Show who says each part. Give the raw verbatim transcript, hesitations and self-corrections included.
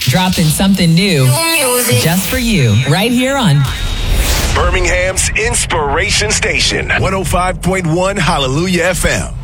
Speaker 1: dropping something new just for you right here on
Speaker 2: Birmingham's Inspiration Station, one oh five point one Hallelujah F M.